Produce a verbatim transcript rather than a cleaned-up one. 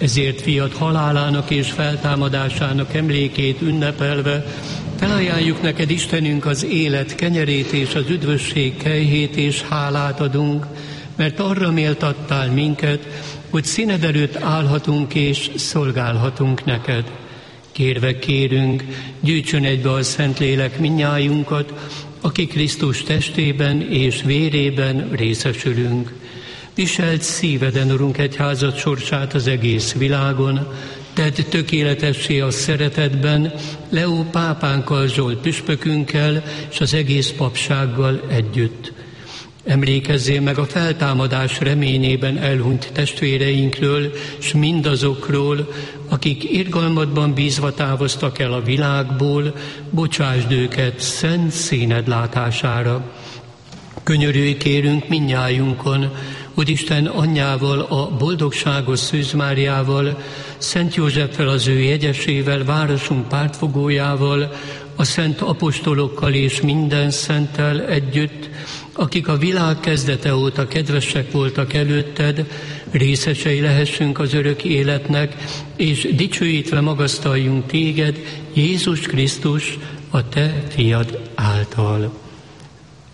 Ezért fiad halálának és feltámadásának emlékét ünnepelve felajánljuk neked, Istenünk, az élet kenyerét és az üdvösség kejhét, és hálát adunk, mert arra méltattál minket, hogy színed előtt állhatunk és szolgálhatunk neked. Kérve kérünk, gyűjtsön egybe a Szentlélek mindnyájunkat, aki Krisztus testében és vérében részesülünk. Viselt szíveden, Urunk, egyházad sorsát az egész világon, tedd tökéletessé a szeretetben, Leó pápánkkal, Zsolt püspökünkkel és az egész papsággal együtt. Emlékezzél meg a feltámadás reményében elhunyt testvéreinkről, s mindazokról, akik irgalmadban bízva távoztak el a világból, bocsásd őket szent színed látására. Könyörülj kérünk mindnyájunkon, hogy Isten anyjával, a boldogságos Szűz Máriával, Szent Józseffel, az ő jegyesével, városunk pártfogójával, a szent apostolokkal és minden szenttel együtt, akik a világ kezdete óta kedvesek voltak előtted, részesei lehessünk az örök életnek, és dicsőítve magasztaljunk téged, Jézus Krisztus, a te fiad által.